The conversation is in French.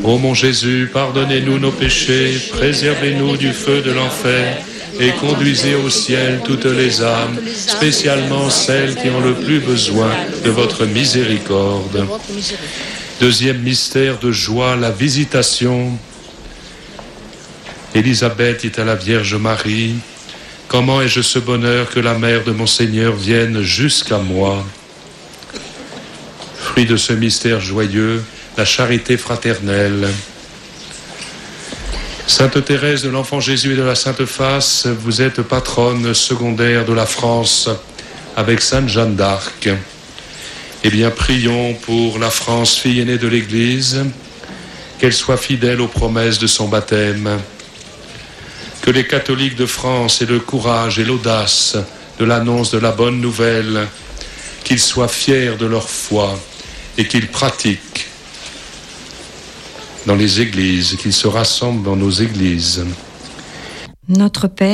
Ô mon Jésus, pardonnez-nous nos péchés, préservez-nous du feu de l'enfer et conduisez au ciel toutes les âmes, spécialement celles qui ont le plus besoin de votre miséricorde. Deuxième mystère de joie, la visitation. Élisabeth dit à la Vierge Marie, « Comment ai-je ce bonheur que la mère de mon Seigneur vienne jusqu'à moi ?» Fruit de ce mystère joyeux, la charité fraternelle. Sainte Thérèse de l'Enfant Jésus et de la Sainte Face, vous êtes patronne secondaire de la France avec Sainte Jeanne d'Arc. Eh bien, prions pour la France, fille aînée de l'Église, qu'elle soit fidèle aux promesses de son baptême. Que les catholiques de France aient le courage et l'audace de l'annonce de la bonne nouvelle, qu'ils soient fiers de leur foi et qu'ils pratiquent dans les églises, qu'ils se rassemblent dans nos églises. Notre Père,